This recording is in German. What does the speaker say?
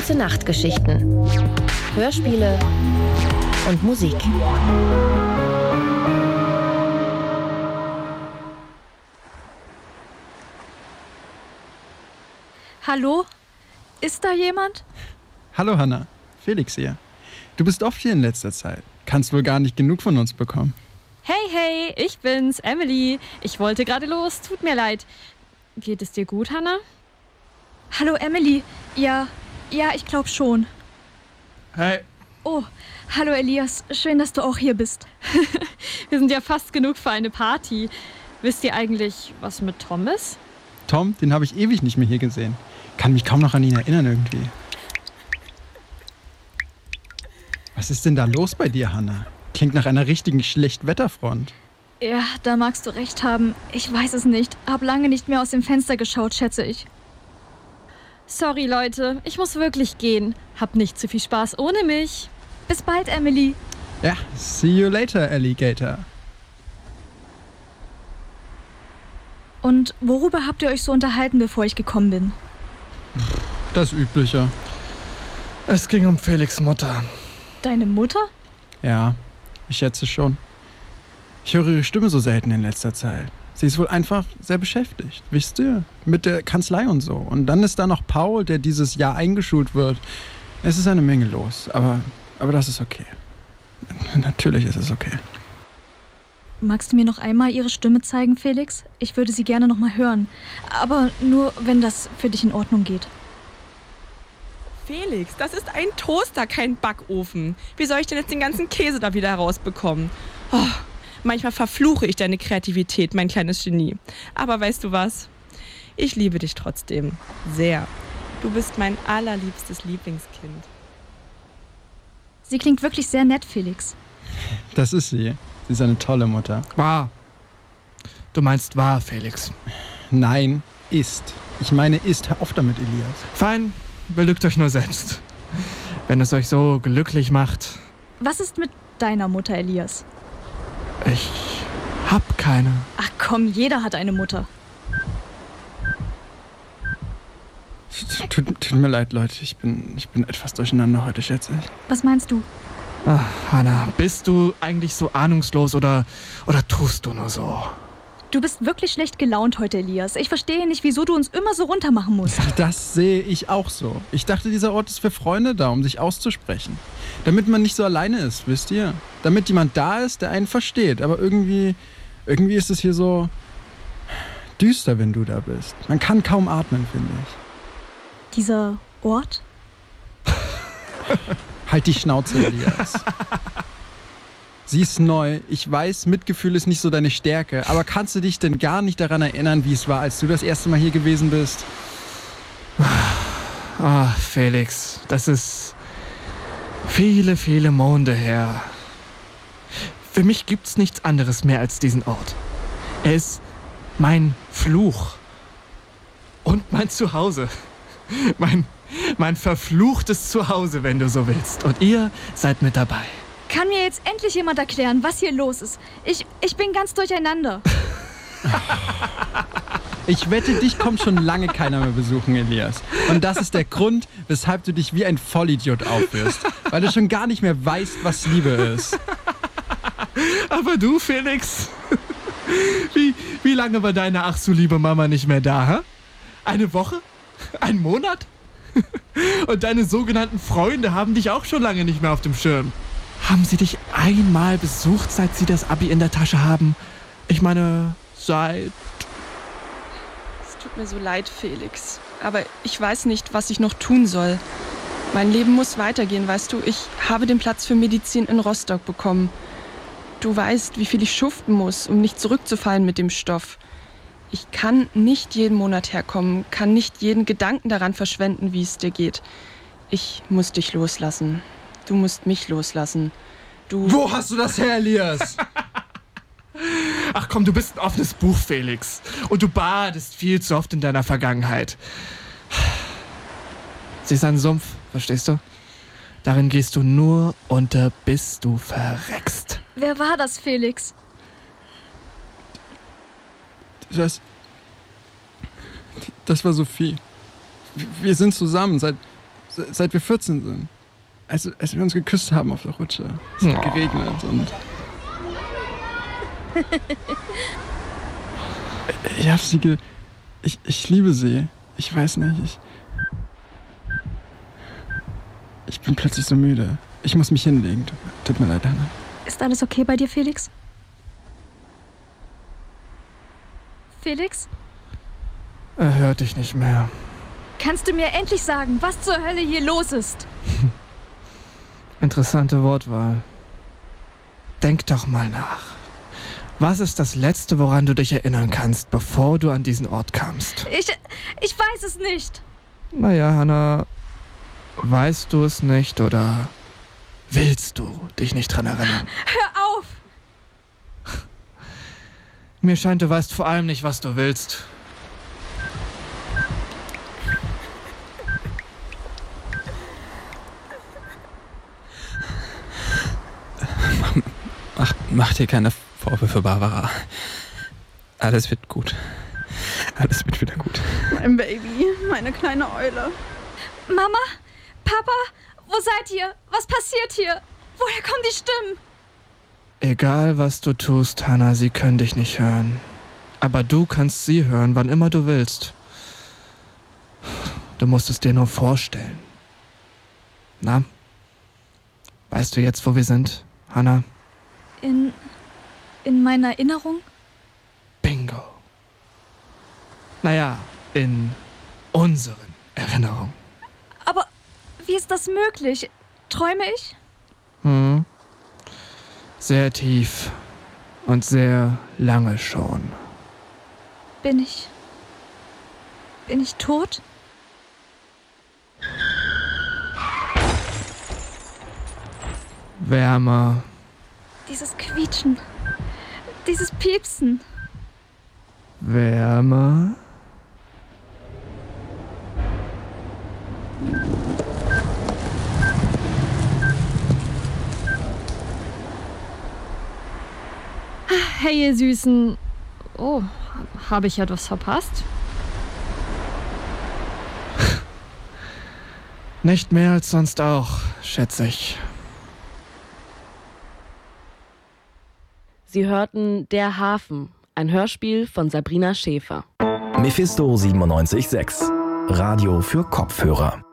Gute-Nacht-Geschichten. Hörspiele und Musik. Hallo? Ist da jemand? Hallo Hanna, Felix hier. Du bist oft hier in letzter Zeit. Kannst wohl gar nicht genug von uns bekommen. Hey, ich bin's, Emily. Ich wollte gerade los, tut mir leid. Geht es dir gut, Hanna? Hallo, Emily. Ja, ich glaube schon. Hey. Oh, hallo Elias. Schön, dass du auch hier bist. Wir sind ja fast genug für eine Party. Wisst ihr eigentlich, was mit Tom ist? Tom, den habe ich ewig nicht mehr hier gesehen. Kann mich kaum noch an ihn erinnern irgendwie. Was ist denn da los bei dir, Hanna? Klingt nach einer richtigen Schlechtwetterfront. Ja, da magst du recht haben. Ich weiß es nicht. Hab lange nicht mehr aus dem Fenster geschaut, schätze ich. Sorry, Leute. Ich muss wirklich gehen. Hab nicht zu viel Spaß ohne mich. Bis bald, Emily. Ja, see you later, Alligator. Und worüber habt ihr euch so unterhalten, bevor ich gekommen bin? Das Übliche. Es ging um Felix' Mutter. Deine Mutter? Ja, ich schätze schon. Ich höre ihre Stimme so selten in letzter Zeit. Sie ist wohl einfach sehr beschäftigt, wisst ihr? Mit der Kanzlei und so. Und dann ist da noch Paul, der dieses Jahr eingeschult wird. Es ist eine Menge los, aber das ist okay. Natürlich ist es okay. Magst du mir noch einmal ihre Stimme zeigen, Felix? Ich würde sie gerne noch mal hören. Aber nur, wenn das für dich in Ordnung geht. Felix, das ist ein Toaster, kein Backofen. Wie soll ich denn jetzt den ganzen Käse da wieder herausbekommen? Oh, manchmal verfluche ich deine Kreativität, mein kleines Genie. Aber weißt du was? Ich liebe dich trotzdem. Sehr. Du bist mein allerliebstes Lieblingskind. Sie klingt wirklich sehr nett, Felix. Das ist sie. Sie ist eine tolle Mutter. Wahr. Du meinst wahr, Felix. Nein, ist. Ich meine ist. Hör auf damit, Elias. Fein, belügt euch nur selbst. Wenn es euch so glücklich macht. Was ist mit deiner Mutter, Elias? Ich hab keine. Ach komm, jeder hat eine Mutter. Tut mir leid, Leute. Ich bin etwas durcheinander heute, schätze ich. Was meinst du? Ach, Hanna, bist du eigentlich so ahnungslos oder tust du nur so? Du bist wirklich schlecht gelaunt heute, Elias. Ich verstehe nicht, wieso du uns immer so runtermachen musst. Das sehe ich auch so. Ich dachte, dieser Ort ist für Freunde da, um sich auszusprechen. Damit man nicht so alleine ist, wisst ihr? Damit jemand da ist, der einen versteht. Aber irgendwie ist es hier so düster, wenn du da bist. Man kann kaum atmen, finde ich. Dieser Ort? Halt die Schnauze, Elias. Sie ist neu. Ich weiß, Mitgefühl ist nicht so deine Stärke. Aber kannst du dich denn gar nicht daran erinnern, wie es war, als du das erste Mal hier gewesen bist? Ah, Felix, das ist viele, viele Monde her. Für mich gibt's nichts anderes mehr als diesen Ort. Er ist mein Fluch. Und mein Zuhause. Mein verfluchtes Zuhause, wenn du so willst. Und ihr seid mit dabei. Kann mir jetzt endlich jemand erklären, was hier los ist? Ich bin ganz durcheinander. Ich wette, dich kommt schon lange keiner mehr besuchen, Elias. Und das ist der Grund, weshalb du dich wie ein Vollidiot aufführst. Weil du schon gar nicht mehr weißt, was Liebe ist. Aber du, Felix, wie lange war deine ach so liebe Mama nicht mehr da, hä? Eine Woche? Ein Monat? Und deine sogenannten Freunde haben dich auch schon lange nicht mehr auf dem Schirm. Haben sie dich einmal besucht, seit sie das Abi in der Tasche haben? Ich meine, seit... Es tut mir so leid, Felix. Aber ich weiß nicht, was ich noch tun soll. Mein Leben muss weitergehen, weißt du. Ich habe den Platz für Medizin in Rostock bekommen. Du weißt, wie viel ich schuften muss, um nicht zurückzufallen mit dem Stoff. Ich kann nicht jeden Monat herkommen, kann nicht jeden Gedanken daran verschwenden, wie es dir geht. Ich muss dich loslassen. Du musst mich loslassen. Wo hast du das her, Elias? Ach komm, du bist ein offenes Buch, Felix. Und du badest viel zu oft in deiner Vergangenheit. Sie ist ein Sumpf, verstehst du? Darin gehst du nur unter, bis du verreckst. Wer war das, Felix? Das war Sophie. Wir sind zusammen seit seit wir 14 sind. Als wir uns geküsst haben auf der Rutsche. Es hat geregnet und... Ich hab sie ich liebe sie. Ich weiß nicht, ich bin plötzlich so müde. Ich muss mich hinlegen. Tut mir leid, Hannah. Ist alles okay bei dir, Felix? Felix? Er hört dich nicht mehr. Kannst du mir endlich sagen, was zur Hölle hier los ist? Interessante Wortwahl. Denk doch mal nach. Was ist das Letzte, woran du dich erinnern kannst, bevor du an diesen Ort kamst? Ich weiß es nicht. Naja, Hannah, weißt du es nicht oder willst du dich nicht dran erinnern? Hör auf! Mir scheint, du weißt vor allem nicht, was du willst. Mach dir keine Vorwürfe, Barbara. Alles wird gut. Alles wird wieder gut. Mein Baby, meine kleine Eule. Mama? Papa? Wo seid ihr? Was passiert hier? Woher kommen die Stimmen? Egal, was du tust, Hannah, sie können dich nicht hören. Aber du kannst sie hören, wann immer du willst. Du musst es dir nur vorstellen. Na? Weißt du jetzt, wo wir sind, Hannah? In meiner Erinnerung? Bingo. Naja, in unseren Erinnerungen. Aber wie ist das möglich? Träume ich? Sehr tief und sehr lange schon. Bin ich tot? Wärmer. Dieses Quietschen, dieses Piepsen. Wärmer. Hey, ihr Süßen. Oh, habe ich etwas verpasst? Nicht mehr als sonst auch, schätze ich. Sie hörten Der Hafen, ein Hörspiel von Sabrina Schäfer. Mephisto 97.6, Radio für Kopfhörer.